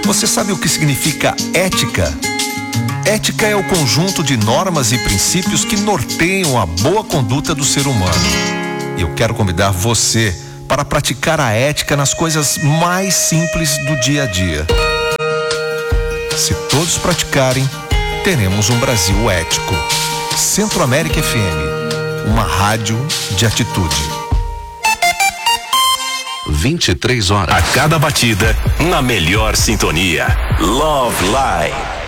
Você sabe o que significa ética? Ética é o conjunto de normas e princípios que norteiam a boa conduta do ser humano. E eu quero convidar você para praticar a ética nas coisas mais simples do dia a dia. Se todos praticarem, teremos um Brasil ético. Centro-América FM, uma rádio de atitude. 23 horas. A cada batida, na melhor sintonia. Love Live.